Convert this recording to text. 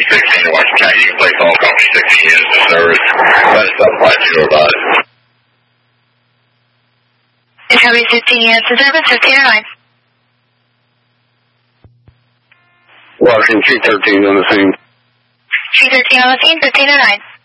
16 in Washington County. You can place all company 16 units to service. Let us know flight to about it. Discovery 15 units to service, 1509. Washington 313 on the scene. 313 on the scene, 1509.